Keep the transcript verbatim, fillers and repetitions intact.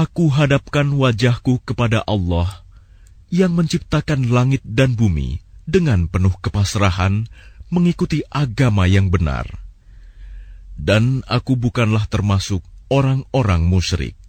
Aku hadapkan wajahku kepada Allah yang menciptakan langit dan bumi dengan penuh kepasrahan mengikuti agama yang benar. Dan aku bukanlah termasuk orang-orang musyrik.